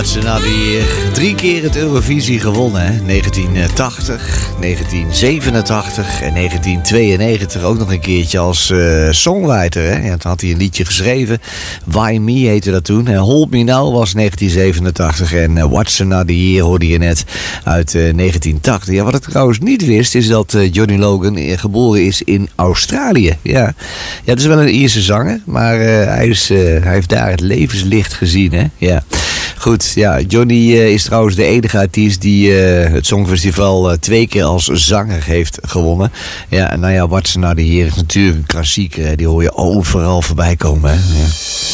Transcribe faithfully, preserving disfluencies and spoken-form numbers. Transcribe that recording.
Ze hadden hier drie keer het Eurovisie gewonnen. Hè? negentien tachtig, negentien zevenentachtig en negentien tweeënnegentig. Ook nog een keertje als uh, songwriter. Hè? Ja, toen had hij een liedje geschreven. Why Me heette dat toen. Hold Me Now was negentien zevenentachtig. En uh, What's Another Year hoorde je net uit uh, negentien tachtig. Ja, wat ik trouwens niet wist is dat uh, Johnny Logan uh, geboren is in Australië. Ja, ja, het is wel een Ierse zanger. Maar uh, hij, is, uh, hij heeft daar het levenslicht gezien. Hè? Ja. Goed, ja, Johnny uh, is trouwens de enige artiest die uh, het Songfestival uh, twee keer als zanger heeft gewonnen. Ja, en nou ja, What's Another Year is natuurlijk een klassieker. Die hoor je overal voorbij komen. Hè? Ja.